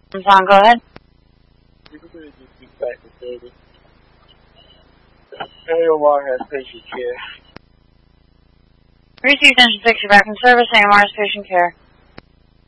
John, go ahead. AOR has patient care. Received engine 6, you're back from service. AMR is patient care.